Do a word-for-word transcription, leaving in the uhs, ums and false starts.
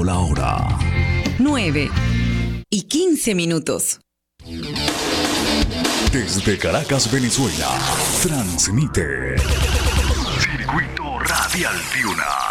la hora. nueve y quince minutos. Desde Caracas, Venezuela, transmite Circuito Radial Piuna.